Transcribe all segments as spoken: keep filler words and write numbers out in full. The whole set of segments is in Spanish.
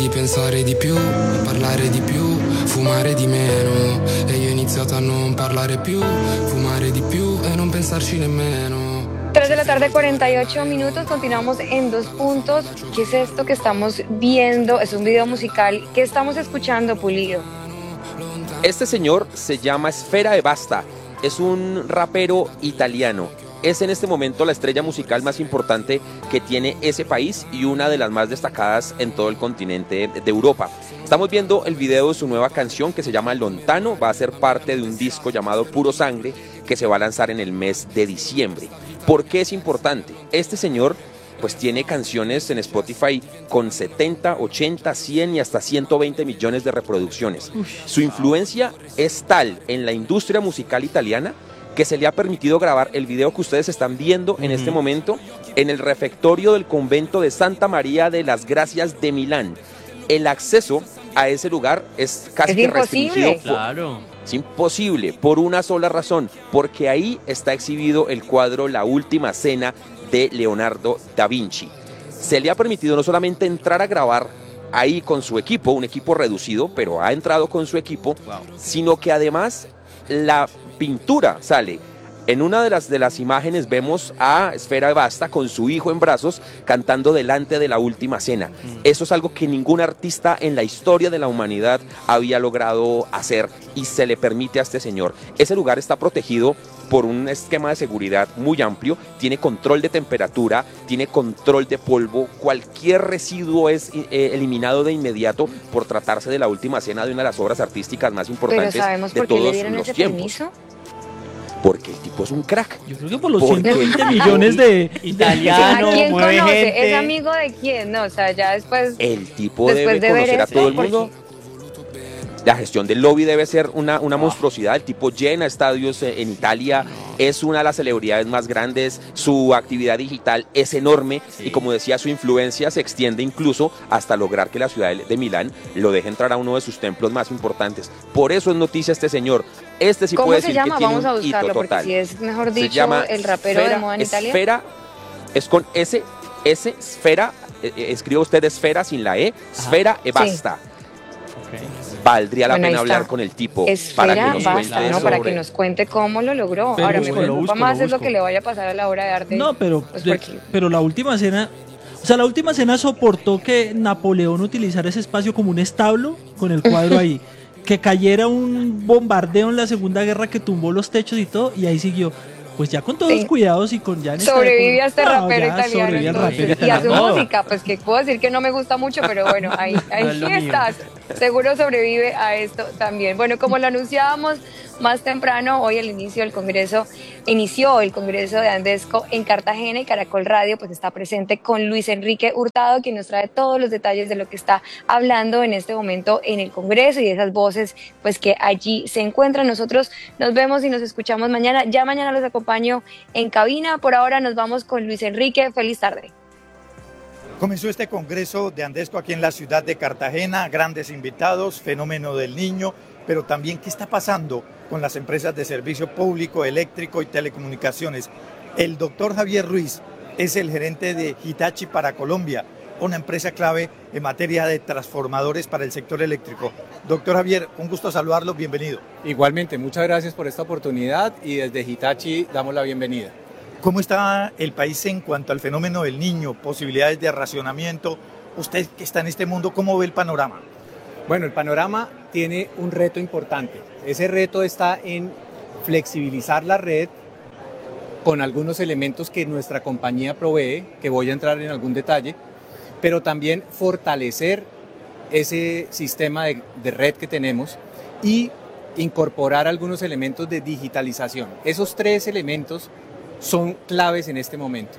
Pensare di più, parlare di più, fumare di meno. E io ho iniziato a non parlare più, fumare di più e non pensarci nemmeno. tres de la tarde, cuarenta y ocho minutos, continuamos en Dos Puntos. ¿Qué es esto que estamos viendo? Es un video musical. ¿Qué estamos escuchando, Pulido? Este señor se llama Esfera Ebbasta, es un rapero italiano. Es en este momento la estrella musical más importante que tiene ese país y una de las más destacadas en todo el continente de Europa. Estamos viendo el video de su nueva canción que se llama Lontano, va a ser parte de un disco llamado Puro Sangre que se va a lanzar en el mes de diciembre. ¿Por qué es importante? Este señor pues tiene canciones en Spotify con setenta, ochenta, cien y hasta ciento veinte millones de reproducciones. Su influencia es tal en la industria musical italiana que se le ha permitido grabar el video que ustedes están viendo en uh-huh. este momento en el refectorio del convento de Santa María de las Gracias de Milán. El acceso a ese lugar es casi es que imposible. restringido. Por, claro. Es imposible, por una sola razón, porque ahí está exhibido el cuadro La Última Cena de Leonardo da Vinci. Se le ha permitido no solamente entrar a grabar ahí con su equipo, un equipo reducido, pero ha entrado con su equipo, wow. sino que además la pintura sale. En una de las, de las imágenes vemos a Esfera Ebbasta con su hijo en brazos cantando delante de La Última Cena. Mm. Eso es algo que ningún artista en la historia de la humanidad había logrado hacer y se le permite a este señor. Ese lugar está protegido por un esquema de seguridad muy amplio, tiene control de temperatura, tiene control de polvo, cualquier residuo es eh, eliminado de inmediato por tratarse de La Última Cena, de una de las obras artísticas más importantes de todos los tiempos. Permiso? Porque el tipo es un crack. Yo creo que por los ciento veinte millones de italianos. ¿A quién mueve conoce? gente. ¿Es amigo de quién? No, o sea, ya después. El tipo debe de conocer a esto, todo el mundo. La gestión del lobby debe ser una, una monstruosidad. El tipo llena estadios en Italia, es una de las celebridades más grandes, su actividad digital es enorme sí. y como decía, su influencia se extiende incluso hasta lograr que la ciudad de Milán lo deje entrar a uno de sus templos más importantes. Por eso es noticia este señor. Este sí puede decir que tiene Vamos a un hito buscarlo, total. Porque si es, mejor dicho, se llama el rapero Esfera, de moda en Italia. Esfera, es con S, S, Esfera, eh, escribe usted Esfera sin la E, Esfera Ebbasta. Sí. Okay. Valdría la bueno, pena hablar con el tipo Esfera, para que nos basta, cuente ¿no? sobre... para que nos cuente cómo lo logró. Pero Ahora me busco, preocupa busco, más lo es lo que le vaya a pasar a la obra de arte. No, pero, pues de, pero la última cena, o sea, la última cena soportó que Napoleón utilizara ese espacio como un establo con el cuadro ahí, que cayera un bombardeo en la Segunda Guerra que tumbó los techos y todo, y ahí siguió. Pues ya con todos sí. los cuidados y con ya... Sobrevive a este no, rapero italiano. Rapero y a su no. música, pues que puedo decir que no me gusta mucho, pero bueno, ahí, ahí no sí estás. Seguro sobrevive a esto también. Bueno, como lo anunciábamos más temprano, hoy al inicio del Congreso, inició el Congreso de Andesco en Cartagena y Caracol Radio pues está presente con Luis Enrique Hurtado, quien nos trae todos los detalles de lo que está hablando en este momento en el Congreso y de esas voces pues que allí se encuentran. Nosotros nos vemos y nos escuchamos mañana. Ya mañana los acompaño en cabina. Por ahora nos vamos con Luis Enrique. Feliz tarde. Comenzó este Congreso de Andesco aquí en la ciudad de Cartagena, grandes invitados, fenómeno del niño, pero también qué está pasando con las empresas de servicio público, eléctrico y telecomunicaciones. El doctor Javier Ruiz es el gerente de Hitachi para Colombia, una empresa clave en materia de transformadores para el sector eléctrico. Doctor Javier, un gusto saludarlo, bienvenido. Igualmente, muchas gracias por esta oportunidad y desde Hitachi damos la bienvenida. ¿Cómo está el país en cuanto al fenómeno del niño, posibilidades de racionamiento? Usted que está en este mundo, ¿cómo ve el panorama? Bueno, el panorama tiene un reto importante. Ese reto está en flexibilizar la red con algunos elementos que nuestra compañía provee, que voy a entrar en algún detalle, pero también fortalecer ese sistema de, de red que tenemos y incorporar algunos elementos de digitalización. Esos tres elementos son claves en este momento.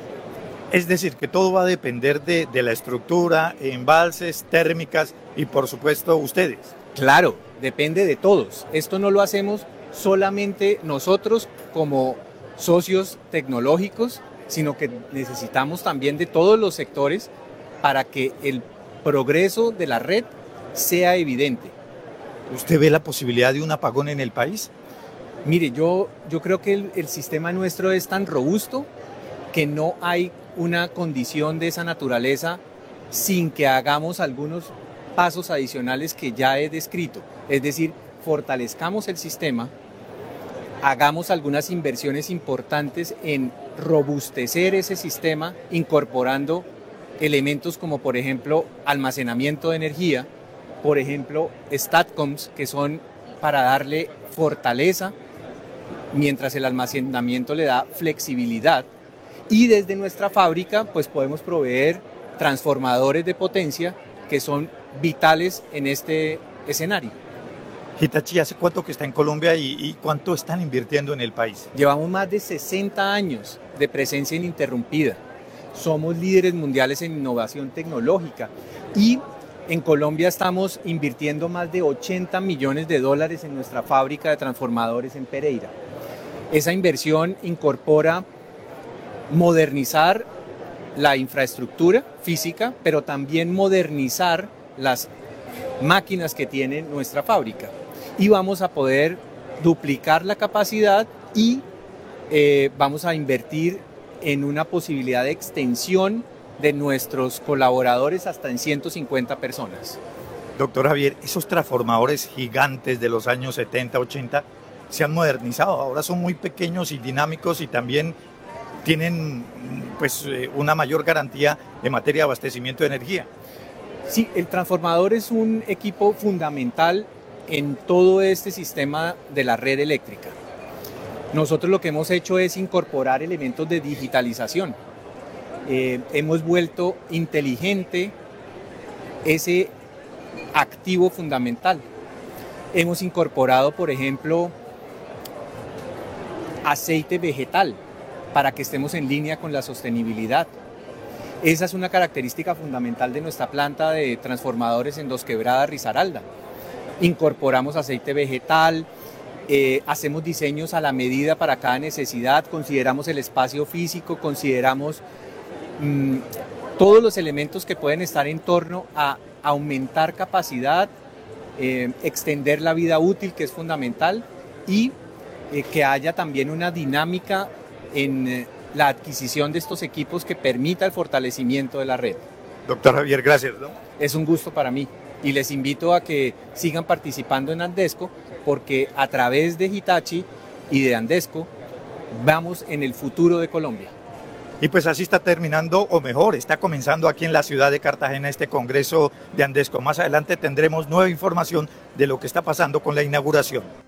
Es decir, que todo va a depender de, de la estructura, embalses, térmicas y por supuesto ustedes. Claro, depende de todos. Esto no lo hacemos solamente nosotros como socios tecnológicos, sino que necesitamos también de todos los sectores para que el progreso de la red sea evidente. ¿Usted ve la posibilidad de un apagón en el país? Mire, yo, yo creo que el, el sistema nuestro es tan robusto que no hay una condición de esa naturaleza sin que hagamos algunos pasos adicionales que ya he descrito. Es decir, fortalezcamos el sistema, hagamos algunas inversiones importantes en robustecer ese sistema, incorporando elementos como, por ejemplo, almacenamiento de energía, por ejemplo, STATCOMs, que son para darle fortaleza, mientras el almacenamiento le da flexibilidad. Y desde nuestra fábrica, pues podemos proveer transformadores de potencia que son vitales en este escenario. Hitachi, ¿hace cuánto que está en Colombia y, y cuánto están invirtiendo en el país? Llevamos más de sesenta años de presencia ininterrumpida. Somos líderes mundiales en innovación tecnológica y en Colombia estamos invirtiendo más de ochenta millones de dólares en nuestra fábrica de transformadores en Pereira. Esa inversión incorpora modernizar la infraestructura física, pero también modernizar las máquinas que tiene nuestra fábrica. Y vamos a poder duplicar la capacidad y eh, vamos a invertir en una posibilidad de extensión de nuestros colaboradores hasta en ciento cincuenta personas. Doctor Javier, esos transformadores gigantes de los años setenta, ochenta se han modernizado, ahora son muy pequeños y dinámicos y también tienen pues, una mayor garantía en materia de abastecimiento de energía. Sí, el transformador es un equipo fundamental en todo este sistema de la red eléctrica. Nosotros lo que hemos hecho es incorporar elementos de digitalización. Eh, hemos vuelto inteligente ese activo fundamental. Hemos incorporado, por ejemplo, aceite vegetal para que estemos en línea con la sostenibilidad. Esa es una característica fundamental de nuestra planta de transformadores en Dos Quebradas, Risaralda. Incorporamos aceite vegetal, eh, hacemos diseños a la medida para cada necesidad, consideramos el espacio físico, consideramos mmm, todos los elementos que pueden estar en torno a aumentar capacidad, eh, extender la vida útil, que es fundamental, y eh, que haya también una dinámica en eh, la adquisición de estos equipos que permita el fortalecimiento de la red. Doctor Javier, gracias, ¿no? Es un gusto para mí y les invito a que sigan participando en Andesco, porque a través de Hitachi y de Andesco vamos en el futuro de Colombia. Y pues así está terminando, o mejor, está comenzando aquí en la ciudad de Cartagena este congreso de Andesco. Más adelante tendremos nueva información de lo que está pasando con la inauguración.